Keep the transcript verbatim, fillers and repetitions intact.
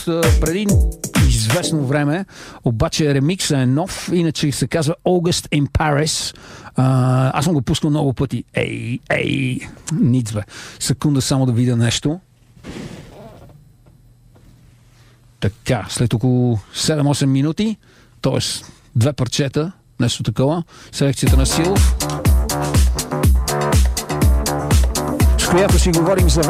преди известно време, обаче ремиксът е нов, иначе се казва August in Paris. А, аз съм го пускал много пъти. Ей, ей, ниц бе. Секунда само да видя нещо. Така, след около седем-осем минути, т.е. две парчета, нещо такова, селекцията на Силов, с която си говорим за